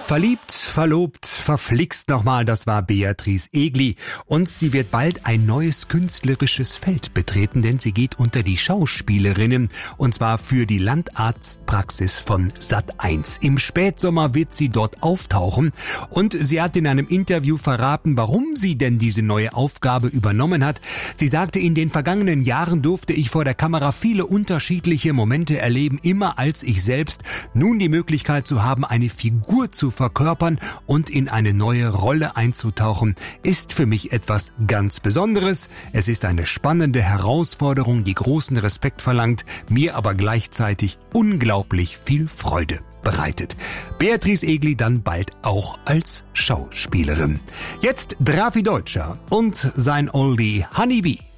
Verliebt, verlobt, verflixt nochmal, das war Beatrice Egli. Und sie wird bald ein neues künstlerisches Feld betreten, denn sie geht unter die Schauspielerinnen, und zwar für die Landarztpraxis von Sat.1. Im Spätsommer wird sie dort auftauchen und sie hat in einem Interview verraten, warum sie denn diese neue Aufgabe übernommen hat. Sie sagte, in den vergangenen Jahren durfte ich vor der Kamera viele unterschiedliche Momente erleben, immer als ich selbst. Nun die Möglichkeit zu haben, eine Figur zu verkörpern und in eine neue Rolle einzutauchen, ist für mich etwas ganz Besonderes. Es ist eine spannende Herausforderung, die großen Respekt verlangt, mir aber gleichzeitig unglaublich viel Freude bereitet. Beatrice Egli dann bald auch als Schauspielerin. Jetzt Drafi Deutscher und sein Oldie Honeybee.